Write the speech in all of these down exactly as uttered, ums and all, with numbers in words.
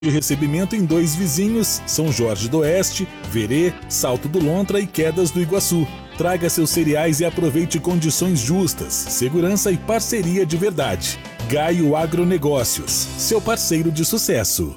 de recebimento em dois vizinhos, São Jorge do Oeste, Verê, Salto do Lontra e Quedas do Iguaçu. Traga seus cereais e aproveite condições justas, segurança e parceria de verdade. Gaio Agronegócios, seu parceiro de sucesso.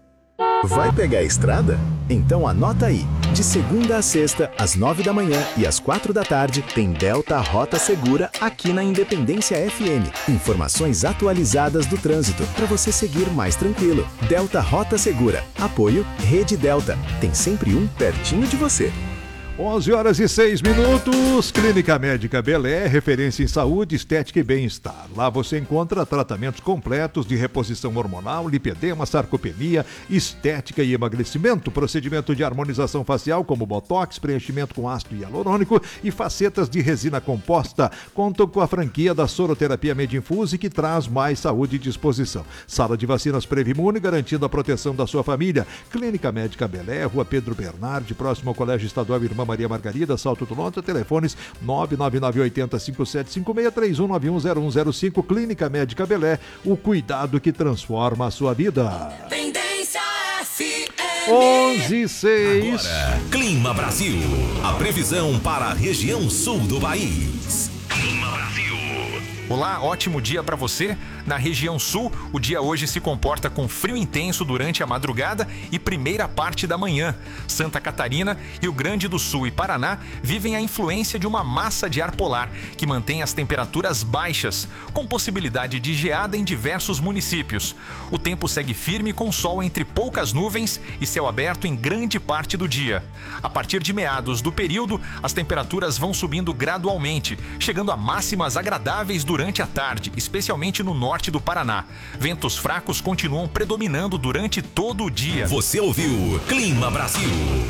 Vai pegar a estrada? Então anota aí. De segunda a sexta, às nove da manhã e às quatro da tarde, tem Delta Rota Segura aqui na Independência F M. Informações atualizadas do trânsito para você seguir mais tranquilo. Delta Rota Segura. Apoio Rede Delta. Tem sempre um pertinho de você. onze horas e seis minutos, Clínica Médica Belé, referência em saúde, estética e bem-estar. Lá você encontra tratamentos completos de reposição hormonal, lipedema, sarcopenia, estética e emagrecimento, procedimento de harmonização facial como botox, preenchimento com ácido hialurônico e facetas de resina composta. Contam com a franquia da Soroterapia Medinfuse, que traz mais saúde e disposição. Sala de vacinas Previmune, garantindo a proteção da sua família. Clínica Médica Belé, Rua Pedro Bernardi, próximo ao Colégio Estadual Irmã Maria Margarida, Salto do Lontra, telefones nove nove nove oito zero cinco sete cinco seis, três um nove um zero um zero cinco. Clínica Médica Belé, o cuidado que transforma a sua vida. Tendência F M. onze e seis. Agora, Clima Brasil. A previsão para a região sul do país. Clima Brasil. Olá, ótimo dia para você. Na região sul, o dia hoje se comporta com frio intenso durante a madrugada e primeira parte da manhã. Santa Catarina, Rio Grande do Sul e Paraná vivem a influência de uma massa de ar polar que mantém as temperaturas baixas, com possibilidade de geada em diversos municípios. O tempo segue firme com sol entre poucas nuvens e céu aberto em grande parte do dia. A partir de meados do período, as temperaturas vão subindo gradualmente, chegando a máximas agradáveis durante a tarde, especialmente no norte do Paraná. Ventos fracos continuam predominando durante todo o dia. Você ouviu Clima Brasil.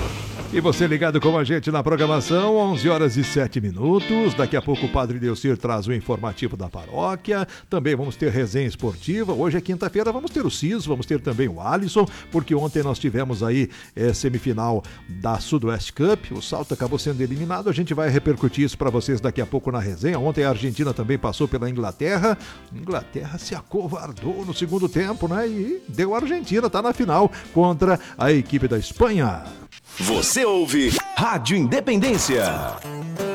E você ligado com a gente na programação, onze horas e sete minutos. Daqui a pouco o Padre Delcir traz o informativo da paróquia. Também vamos ter resenha esportiva. Hoje é quinta-feira, vamos ter o Cis, vamos ter também o Alisson, porque ontem nós tivemos aí é, semifinal da Sudoeste Cup. O Salto acabou sendo eliminado. A gente vai repercutir isso para vocês daqui a pouco na resenha. Ontem a Argentina também passou pela Inglaterra. Inglaterra se acovardou no segundo tempo, né? E deu a Argentina, tá na final contra a equipe da Espanha. Você ouve Rádio Independência.